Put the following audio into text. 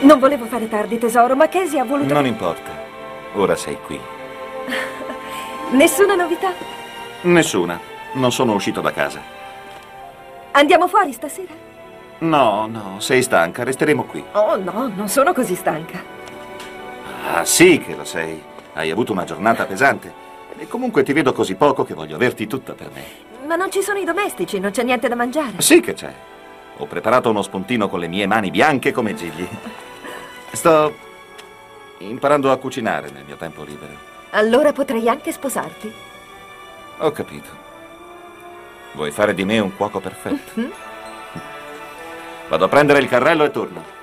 Non volevo fare tardi, tesoro, ma Casey ha voluto... Non importa. Ora sei qui. Nessuna novità? Nessuna. Non sono uscito da casa. Andiamo fuori stasera? No, no, sei stanca. Resteremo qui. Oh, no, non sono così stanca. Ah, sì che lo sei. Hai avuto una giornata pesante. E comunque ti vedo così poco che voglio averti tutta per me. Ma non ci sono i domestici, non c'è niente da mangiare. Sì che c'è. Ho preparato uno spuntino con le mie mani bianche come gigli. Sto imparando a cucinare nel mio tempo libero. Allora potrei anche sposarti. Ho capito. Vuoi fare di me un cuoco perfetto? Vado a prendere il carrello e torno.